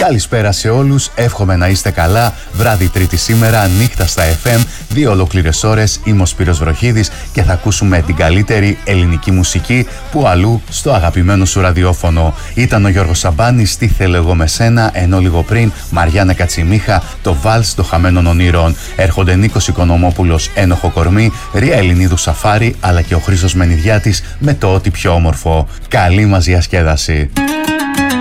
Καλησπέρα σε όλους, εύχομαι να είστε καλά. Βράδυ Τρίτη σήμερα, νύχτα στα FM, 2 ολόκληρες ώρες. Είμαι ο Σπύρος Βροχίδης και θα ακούσουμε την καλύτερη ελληνική μουσική που αλλού στο αγαπημένο σου ραδιόφωνο. Ήταν ο Γιώργος Σαμπάνης, τι θέλω εγώ με σένα, ενώ λίγο πριν Μαριάννα Κατσιμίχα, το βάλς των χαμένων ονείρων. Έρχονται Νίκος Οικονομόπουλος, Ένοχο κορμί, Ρία Ελληνίδου Σαφάρη, αλλά και ο Χρήστος Μενιδιάτης με το ό,τι πιο όμορφο. Καλή μας διασκέδαση.